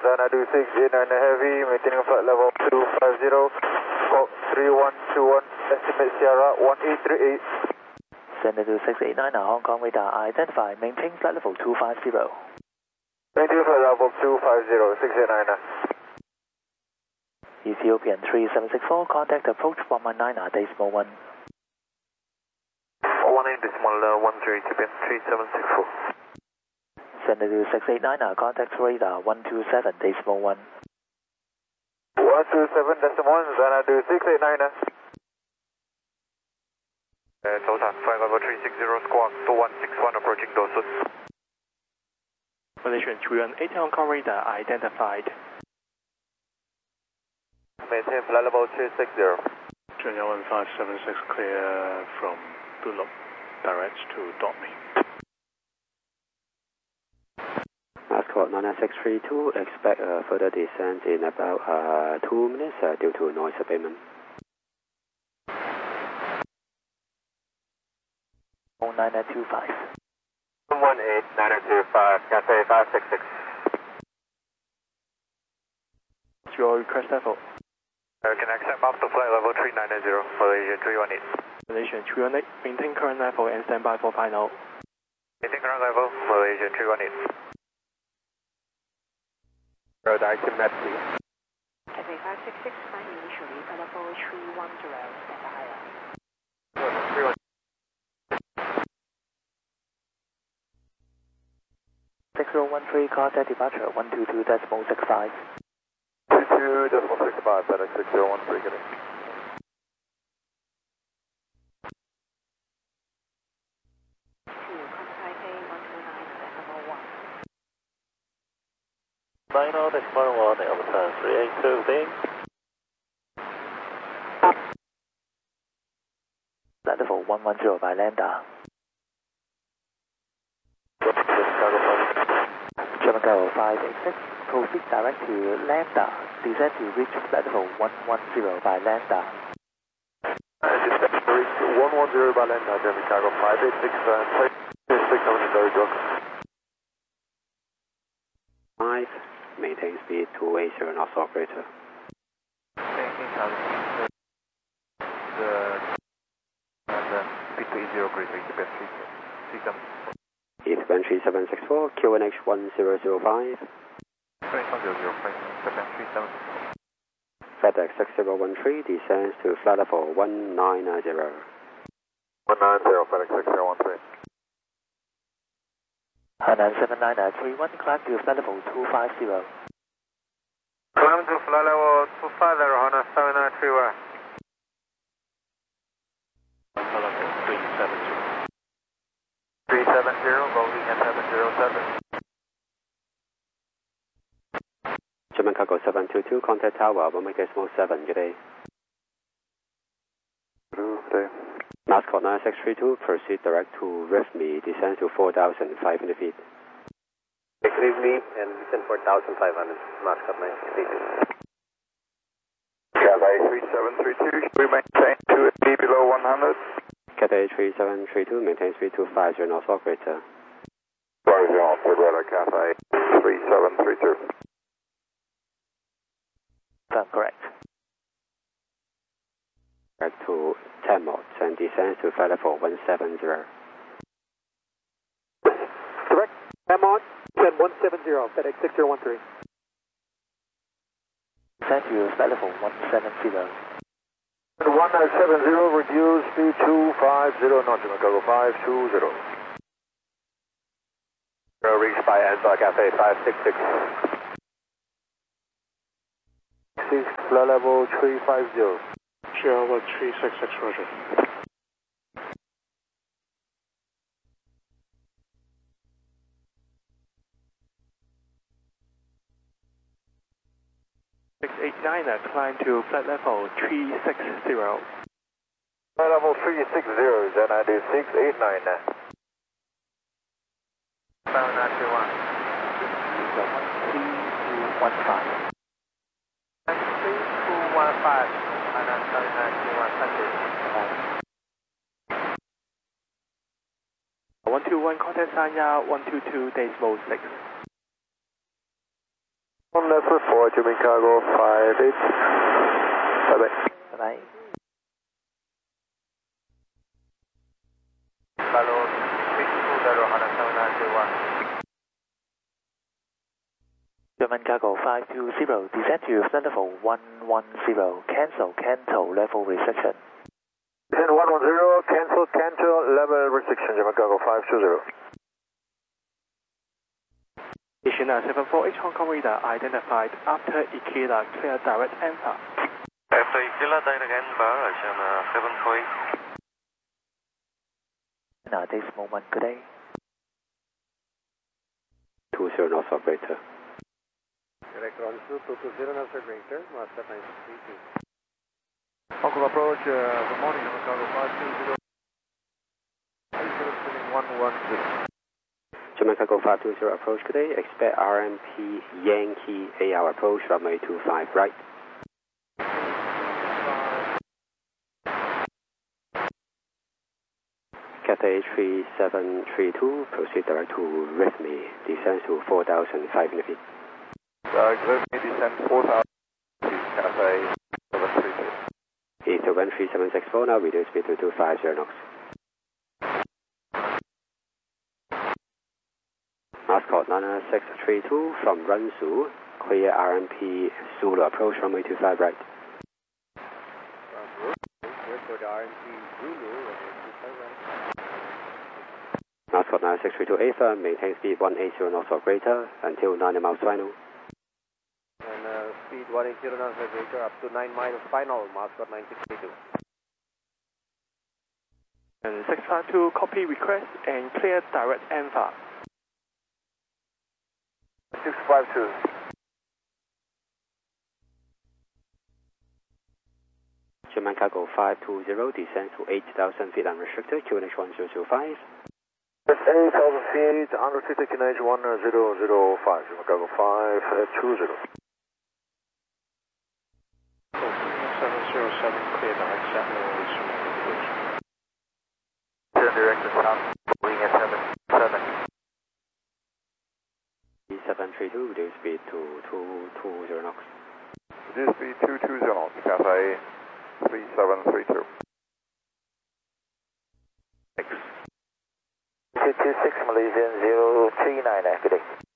Xanadu 689 Heavy, maintaining flight level 250, squawk 3121, estimate Sierra 1838. Xanadu 689 Hong Kong radar identified, maintain flight level 250. Maintain flight level 250, 689. Ethiopian 3764, contact approach 119 decimal 1. 18 decimal 10, Ethiopian 3764. Xanadu 689 contact radar 127 decimal 1. 127 decimal 1, Xanadu 689. Total, flight level 360, squawk 2161, approaching Dosun. Malaysian 318 Hong Kong radar identified. Maintain flight level 360. China 1576 clear from Dunlop, direct to Dormy. Mascot 99632, expect further descent in about 2 minutes due to noise abatement. 9925. 118-925, Cathay 566. Your request level. Can accept up to flight level 390, Malaysian 318. Malaysian 318, maintain current level and stand by for final. Maintain current level, Malaysian 318. Road item map please. Cathay 566, flying initially, flight level 310, stand by. 6013, contact departure 122 decimal 65. 22 decimal 65, FedEx 6013, getting. Final decimal 1, Elton 382, being. Flight level 110 by Lambda. German Cargo 586, proceed direct to Lambda, descend to reach flight level 110 by Lambda. Descend to reach 110 by Lambda, German Cargo 586, take 670 Dock. 5, maintain speed 280 knots operator. Speed 20 great, Ethiopian 37. Ethiopian 3764, QNH 1005. 2100, FedEx 6013 descends to flight level 190. 190, FedEx 6013. Hainan 79931, climb to flight level 250. Climb to flight level 250, Hainan 7931. Flight level 370. 370, loading at 707. German Cargo 722, contact tower 1.7, good day. Good day. Mascot 9632, proceed direct to RIFME, descend to 4,500 feet. RIFME and descend 4,500, Mascot 9632. Cathay 3732, we maintain 280 below 100. Cathay 3732, maintain speed 250 knots operator. Roger, Alpha Cathay 3732. Correct. Back to 10 knots and descend to flight level 170. Direct, 10 knots, 170, FedEx 6013. Descend to flight level 170. 170, reduce speed 250, not German Cargo 520. Reached by Alpha Cathay 566. Flight level 350. Sierra 366, Roger. Climb to flight level 360. Flight level 360, Xanadu 689. 7921. 13215. 3215, Hainan 7921, thank you. 121, contact Sanya 122 decimal 6. On left for 4, German cargo 58. Bye bye. Bye bye. Hello, 620 German Cargo 520, descend to flight level 110, cancel Canto level restriction. Descend 110, cancel Canto level restriction, German Cargo 520. Station 74H Hong Kong radar identified after Ikeda, clear direct ANFA. After Ikeda, direct ANFA, Asiana 728. Now this moment, good day. 20 knots operator. Direct Ronsu 220 knots operator, master 932. Hong Kong approach, good morning, German Cargo 520. 110. German Cargo 520 approach today. Expect RMP Yankee AR approach runway 25 right. Cathay 3732, proceed direct to Rhythmy, descend to 4,500 feet. Rhythmy descend 4,000 feet, Cathay 732. East to 13764, now reduce speed to 250 knots. Mascot 9632 from Runsu, clear RMP Zulu approach runway 25 right. For the RMP Zulu, runway 25 right. Mascot 9632 Ava, maintain speed 180 knots or greater until 90 miles final. And speed 180 knots or greater up to 9 miles final, Mascot 9632. And 652 copy request and clear direct ANFA. 652. German Cargo 520, descend to 8,000 feet unrestricted, QNH 1005. That's 8,000 feet, unrestricted QNH 1005, German Cargo 520. 707, clear direct, set level restriction. Turn direct to south, wing at 77. 732, reduce speed to 220 knots. Reduce speed 220 knots, Cathay 3732. 6. 226 Malaysian 039, good day.